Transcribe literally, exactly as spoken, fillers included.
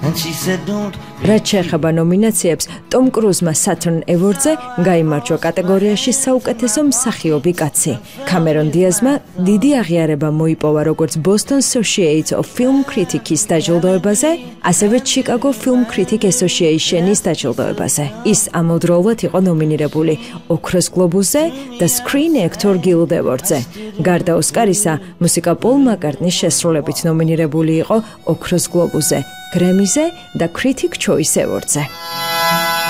რაც შეეხება ნომინაციებს, ტომ კრუზმა Saturn Award-ზე გაიმარჯვა კატეგორიაში საუკეთესო მსახიობი კაცი. კამერონ დიაზმა დიდი აღიარება მოიპოვა როგორც Boston Associates of Film Critics დაჯილდოებაზე, ასევე Chicago Film Critic Association-ის დაჯილდოებაზე. ის ამავდროულად იყო ნომინირებული ოქროს გლობუსზე და Screen Actor Guild Award-ზე. გარდა ოსკარისა, მუსიკა პოლ მაკარტნის შესრულებით ნომინირებული იყო ოქროს გლობუსზე, გრემიზე და Critic Choice Award-ზე.